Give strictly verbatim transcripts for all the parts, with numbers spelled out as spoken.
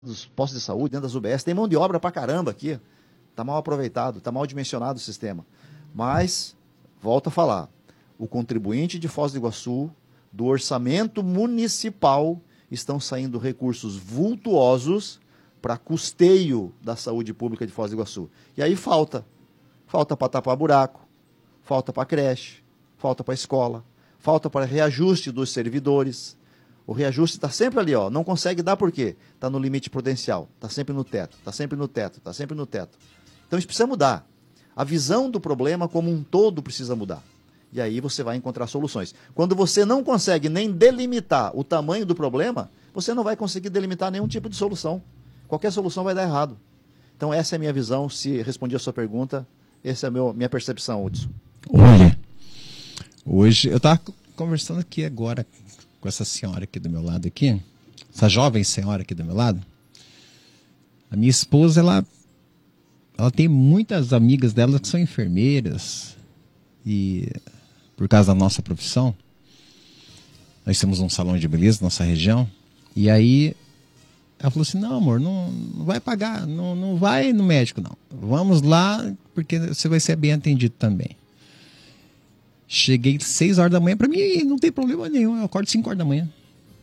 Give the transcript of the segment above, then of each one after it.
dos postos de saúde, dentro das U B S, tem mão de obra pra caramba aqui. Está mal aproveitado, está mal dimensionado o sistema. Mas, volto a falar, o contribuinte de Foz do Iguaçu, do orçamento municipal, estão saindo recursos vultuosos para custeio da saúde pública de Foz do Iguaçu. E aí falta. Falta para tapar buraco, falta para creche, falta para escola, falta para reajuste dos servidores. O reajuste está sempre ali, ó. Não consegue dar por quê? Está no limite prudencial, está sempre no teto, está sempre no teto, está sempre no teto. Então isso precisa mudar. A visão do problema como um todo precisa mudar. E aí você vai encontrar soluções. Quando você não consegue nem delimitar o tamanho do problema, você não vai conseguir delimitar nenhum tipo de solução. Qualquer solução vai dar errado. Então essa é a minha visão. Se respondi a sua pergunta, essa é a meu, minha percepção, Hudson. Olha, hoje eu estava conversando aqui agora com essa senhora aqui do meu lado aqui, essa jovem senhora aqui do meu lado. A minha esposa, ela, ela tem muitas amigas dela que são enfermeiras e por causa da nossa profissão, nós temos um salão de beleza na nossa região, e aí ela falou assim, não amor, não, não vai pagar, não, não vai no médico não, vamos lá porque você vai ser bem atendido também. Cheguei seis horas da manhã, para mim não tem problema nenhum, eu acordo cinco horas da manhã.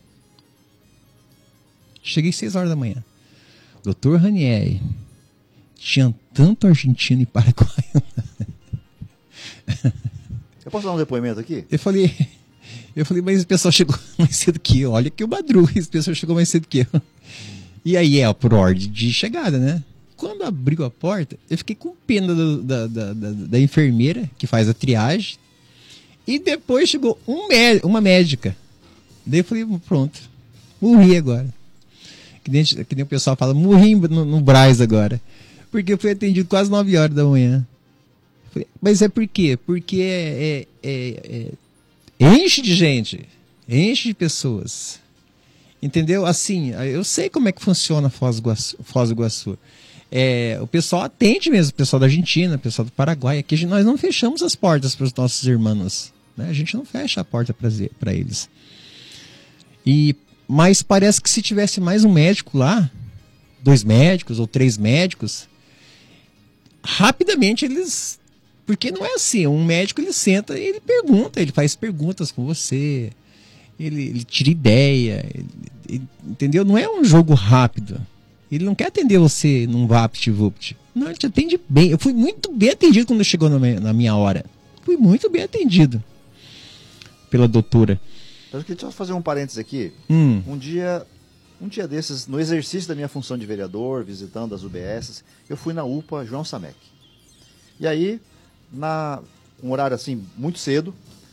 Cheguei seis horas da manhã. doutor Ranieri, tinha tanto argentino e paraguaio. Eu posso dar um depoimento aqui? Eu falei, eu falei, mas o pessoal chegou mais cedo que eu. Olha que o Badru, esse pessoal chegou mais cedo que eu. E aí é por ordem de chegada, né? Quando abriu a porta, eu fiquei com pena do, da, da, da, da enfermeira que faz a triagem. E depois chegou um mé- uma médica. Daí eu falei, pronto, morri agora. Que nem, que nem o pessoal fala, morri no, no Brás agora. Porque eu fui atendido quase nove horas da manhã. Falei, mas é por quê? Porque é, é, é, é, enche de gente, enche de pessoas. Entendeu? Assim, eu sei como é que funciona Foz do Iguaçu. Foz do Iguaçu. É, o pessoal atende mesmo, o pessoal da Argentina, o pessoal do Paraguai. Aqui nós não fechamos as portas para os nossos irmãos. Né? A gente não fecha a porta para eles. E, mas parece que se tivesse mais um médico lá, dois médicos ou três médicos, rapidamente eles... Porque não é assim, um médico ele senta e ele pergunta, ele faz perguntas com você, ele, ele tira ideia, ele, ele, entendeu? Não é um jogo rápido. Ele não quer atender você num vapt-vupt. Não, ele te atende bem. Eu fui muito bem atendido quando chegou na minha, na minha hora. Fui muito bem atendido pela doutora. Eu queria só fazer um parênteses aqui. Hum. Um dia, um dia desses, no exercício da minha função de vereador, visitando as U B S, eu fui na U P A João Samec. E aí, na, um horário assim, muito cedo,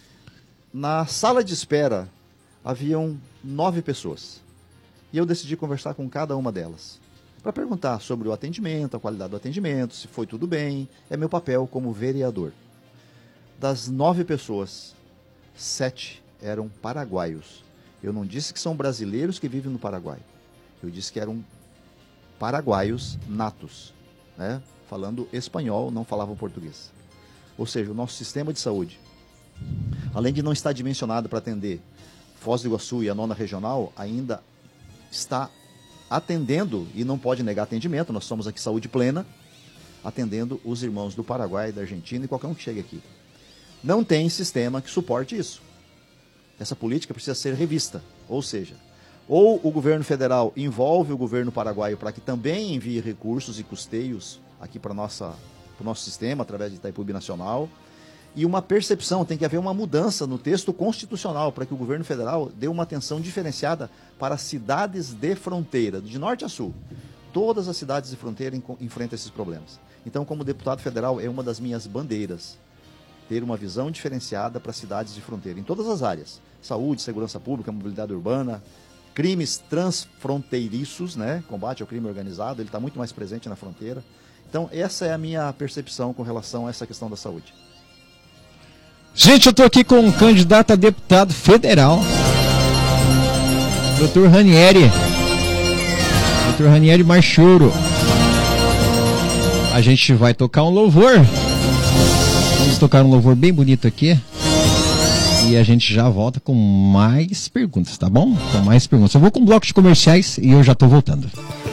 na sala de espera haviam nove pessoas. E eu decidi conversar com cada uma delas, para perguntar sobre o atendimento, a qualidade do atendimento, se foi tudo bem. É meu papel como vereador. Das nove pessoas, sete eram paraguaios. Eu não disse que são brasileiros que vivem no Paraguai. Eu disse que eram paraguaios natos, né? Falando espanhol, não falavam português. Ou seja, o nosso sistema de saúde, além de não estar dimensionado para atender Foz do Iguaçu e a nona regional, ainda está atendendo, e não pode negar atendimento, nós somos aqui saúde plena, atendendo os irmãos do Paraguai, da Argentina e qualquer um que chegue aqui. Não tem sistema que suporte isso. Essa política precisa ser revista, ou seja, ou o governo federal envolve o governo paraguaio para que também envie recursos e custeios aqui para o nosso sistema, através de Itaipu Binacional, e uma percepção, tem que haver uma mudança no texto constitucional para que o governo federal dê uma atenção diferenciada para cidades de fronteira, de norte a sul. Todas as cidades de fronteira enfrentam esses problemas. Então, como deputado federal, é uma das minhas bandeiras, ter uma visão diferenciada para cidades de fronteira, em todas as áreas. Saúde, segurança pública, mobilidade urbana, crimes transfronteiriços, né? Combate ao crime organizado, ele está muito mais presente na fronteira. Então, essa é a minha percepção com relação a essa questão da saúde. Gente, eu estou aqui com um candidato a deputado federal, doutor Ranieri, doutor Ranieri Marchuro. A gente vai tocar um louvor, vamos tocar um louvor bem bonito aqui, e a gente já volta com mais perguntas, tá bom? Com mais perguntas. Eu vou com um bloco de comerciais e eu já estou voltando.